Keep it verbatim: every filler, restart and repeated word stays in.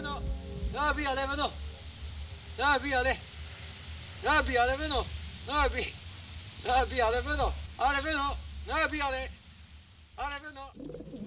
venons. Nabi, allez, venons. Nabi, allez. Nabi, allez, venons. Nabi. Nabi, allez, venons. Allez, venons. Nabi, allez. Allez, venons.